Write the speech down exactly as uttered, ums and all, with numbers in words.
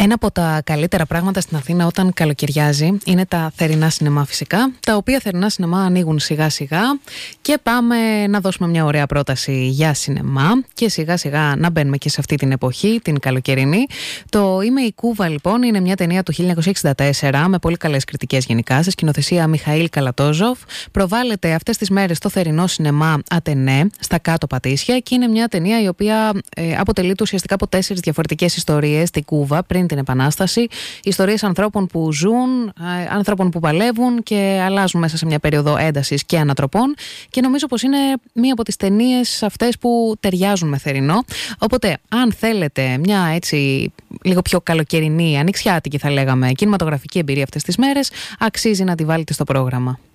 Ένα από τα καλύτερα πράγματα στην Αθήνα όταν καλοκαιριάζει είναι τα θερινά σινεμά φυσικά, τα οποία θερινά σινεμά ανοίγουν σιγά σιγά και πάμε να δώσουμε μια ωραία πρόταση για σινεμά και σιγά σιγά να μπαίνουμε και σε αυτή την εποχή, την καλοκαιρινή. Το «Είμαι η Κούβα» λοιπόν είναι μια ταινία του χίλια εννιακόσια εξήντα τέσσερα με πολύ καλές κριτικές γενικά, σε σκηνοθεσία Μιχαήλ Καλατόζοφ. Προβάλλεται αυτές τις μέρες στο θερινό σινεμά Ατενέ στα Κάτω Πατήσια και είναι μια ταινία η οποία ε, αποτελείται ουσιαστικά από τέσσερις διαφορετικές ιστορίες στην Κούβα πριν την Επανάσταση. Ιστορίες ανθρώπων που ζουν, ε, ανθρώπων που παλεύουν και αλλάζουν μέσα σε μια περίοδο έντασης και ανατροπών. Και νομίζω πως είναι μία από τις ταινίες αυτές που ταιριάζουν με θερινό. Οπότε, αν θέλετε μια έτσι λίγο πιο καλοκαιρινή, ανοιξιάτικη θα λέγαμε, κινηματογραφική εμπειρία αυτές τις μέρες, αξίζει να τη βάλετε στο πρόγραμμα.